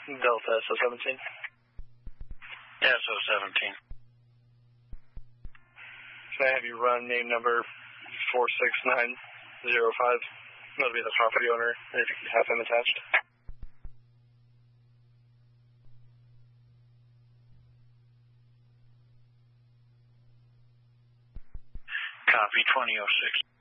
Delta SO17. SO17. Can I have you run name number 46905? That'll be the property owner, and if you can have him attached. Copy, 2006.